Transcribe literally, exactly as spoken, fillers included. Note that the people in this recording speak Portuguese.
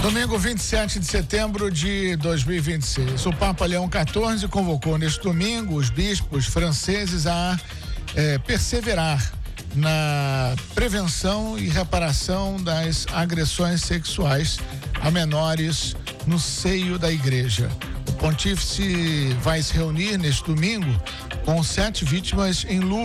Domingo vinte e sete de setembro de dois mil e vinte e seis. O Papa Leão quatorze convocou neste domingo os bispos franceses a eh, perseverar na prevenção e reparação das agressões sexuais a menores no seio da igreja. O pontífice vai se reunir neste domingo com sete vítimas em Lourdes.